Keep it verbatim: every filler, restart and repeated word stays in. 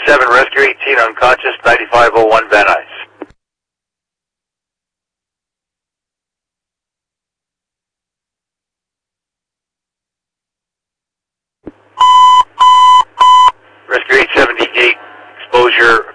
seven, Rescue eighteen, unconscious, ninety-five oh one Van Nuys. Rescue eight seventy-eight, exposure